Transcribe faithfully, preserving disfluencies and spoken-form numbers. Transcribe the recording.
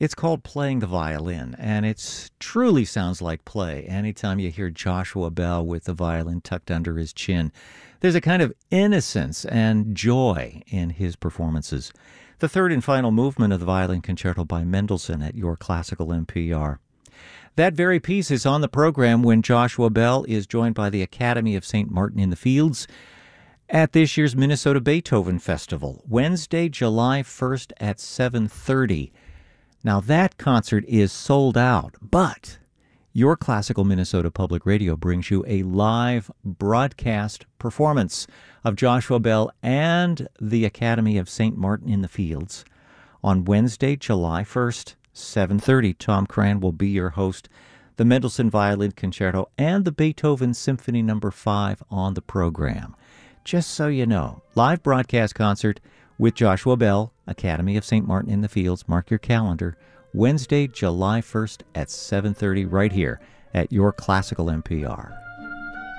It's called Playing the Violin, and it truly sounds like play anytime you hear Joshua Bell with the violin tucked under his chin. There's a kind of innocence and joy in his performances. The third and final movement of the Violin Concerto by Mendelssohn at your classical N P R. That very piece is on the program when Joshua Bell is joined by the Academy of Saint Martin in the Fields at this year's Minnesota Beethoven Festival, Wednesday, July first at seven thirty. Now, that concert is sold out, but your Classical Minnesota Public Radio brings you a live broadcast performance of Joshua Bell and the Academy of Saint Martin in the Fields on Wednesday, July first, seven thirty. Tom Cran will be your host. The Mendelssohn Violin Concerto and the Beethoven Symphony Number five on the program. Just so you know, live broadcast concert with Joshua Bell, Academy of Saint Martin in the Fields. Mark your calendar. Wednesday, July first at seven thirty right here at your Classical N P R.